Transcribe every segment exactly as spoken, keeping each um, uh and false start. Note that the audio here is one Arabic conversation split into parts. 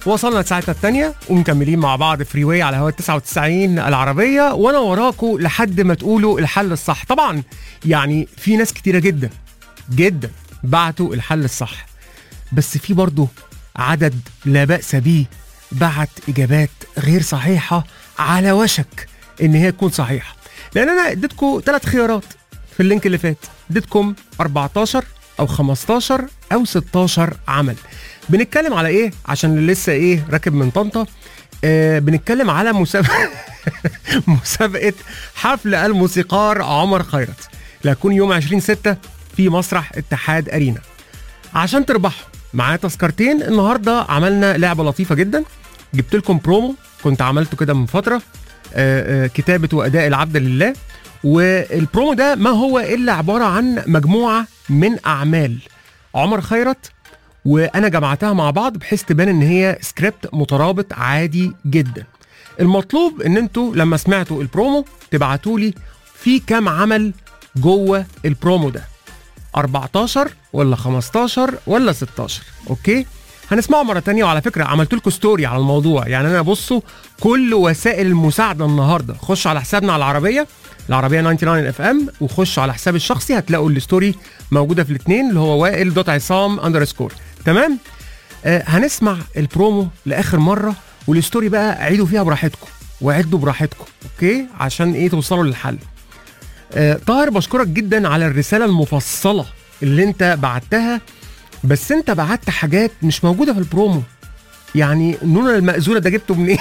وصلنا لساعتنا الثانية ومكملين مع بعض فري واي على هوا تسعة وتسعين العربية، وانا وراكم لحد ما تقولوا الحل الصح. طبعا يعني في ناس كتيرة جدا جدا بعتوا الحل الصح، بس في برضو عدد لا بأس به بعت إجابات غير صحيحة على وشك إن هي تكون صحيحة. لأن أنا اديتكم ثلاث خيارات في اللينك اللي فات، اديتكم أربعتاشر أو خمستاشر أو ستاشر عمل. بنتكلم على إيه؟ عشان اللي لسه إيه راكب من طنطا، آه بنتكلم على مسابقة مسابقة حفل الموسيقار عمر خيرت اللي هتكون يوم عشرين ستة في مسرح اتحاد أرينا. عشان تربحوا معايا تذكرتين، النهارده عملنا لعبة لطيفة جدا، جبت لكم برومو كنت عملته كده من فترة، آآ آآ كتابة وأداء العبد لله. والبرومو ده ما هو إلا عبارة عن مجموعة من أعمال عمر خيرت، وأنا جمعتها مع بعض بحيث تبان إن هي سكريبت مترابط عادي جدا. المطلوب إن انتوا لما سمعتوا البرومو تبعتوا لي في كام عمل جوه البرومو ده، أربعتاشر ولا خمستاشر ولا ستاشر. اوكي، هنسمعه مرة تانية. وعلى فكرة عملت لكم ستوري على الموضوع، يعني انا بصوا كل وسائل المساعدة النهاردة خشوا على حسابنا على العربية العربية تسعة وتسعين اف ام، وخشوا على حساب الشخصي هتلاقوا الستوري موجودة في الاثنين اللي هو وائل دوت عصام اندرسكور. تمام، آه هنسمع البرومو لاخر مرة، والستوري بقى عيدوا فيها براحتكم وعدوا براحتكم، اوكي، عشان ايه توصلوا للحل. آه طاهر بشكرك جدا على الرسالة المفصلة اللي انت بعتها، بس انت بعت حاجات مش موجودة في البرومو. يعني النونة المأذونة ده جبته منين؟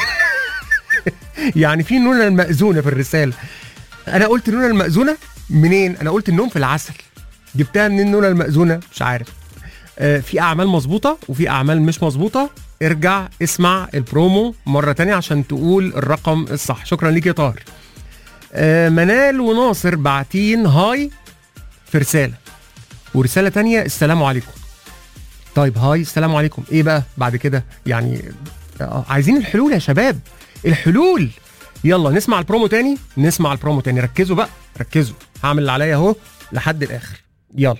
يعني في نونة المأذونة في الرسالة، انا قلت النونة المأذونة منين؟ انا قلت النوم في العسل، جبتها منين النونة المأذونة؟ مش عارف. آه في اعمال مظبوطة وفي اعمال مش مظبوطة، ارجع اسمع البرومو مرة تانية عشان تقول الرقم الصح. شكرا ليك يا طاهر. آه منال وناصر باعتين هاي في رسالة، ورسالة تانية السلام عليكم. طيب هاي السلام عليكم، ايه بقى بعد كده؟ يعني آه عايزين الحلول يا شباب، الحلول. يلا نسمع البرومو تاني، نسمع البرومو تاني، ركزوا بقى ركزوا، هعمل اللي عليا اهو لحد الاخر. يلا.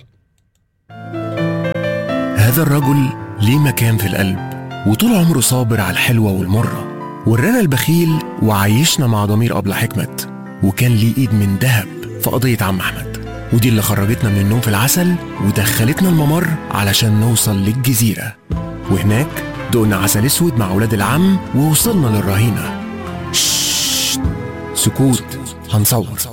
هذا الرجل ليه مكان في القلب، وطول عمره صابر على الحلوة والمرة، ورانا البخيل وعايشنا مع ضمير أبلة حكمت، وكان ليه ايد من ذهب في قضية عم أحمد، ودي اللي خرجتنا من النوم في العسل ودخلتنا الممر علشان نوصل للجزيرة، وهناك دقنا عسل اسود مع ولاد العم ووصلنا للرهينة. ششت، سكوت، هنصور.